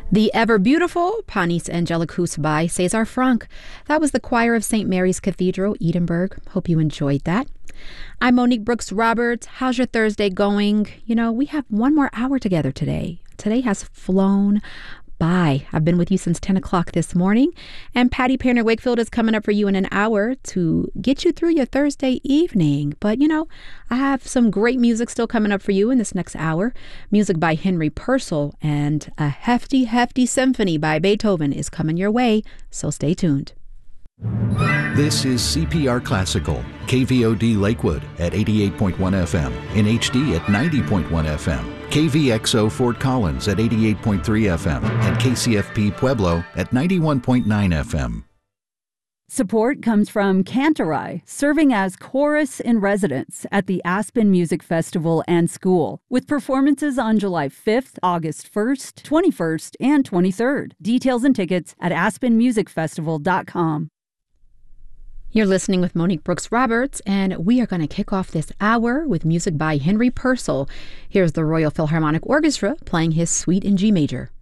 The ever beautiful Panis Angelicus by Cesar Franck. That was the choir of St. Mary's Cathedral, Edinburgh. Hope you enjoyed that. I'm Monique Brooks Roberts. How's your Thursday going? You know, we have one more hour together today. Today has flown by. I've been with you since 10 o'clock this morning, and Patty Painter Wakefield is coming up for you in an hour to get you through your Thursday evening. But, you know, I have some great music still coming up for you in this next hour. Music by Henry Purcell and a hefty, hefty symphony by Beethoven is coming your way, so stay tuned. This is CPR Classical, KVOD Lakewood at 88.1 FM, in HD at 90.1 FM, KVXO Fort Collins at 88.3 FM, and KCFP Pueblo at 91.9 FM. Support comes from Cantorai, serving as chorus in residence at the Aspen Music Festival and School, with performances on July 5th, August 1st, 21st, and 23rd. Details and tickets at aspenmusicfestival.com. You're listening with Monique Brooks Roberts, and we are going to kick off this hour with music by Henry Purcell. Here's the Royal Philharmonic Orchestra playing his Suite in G Major.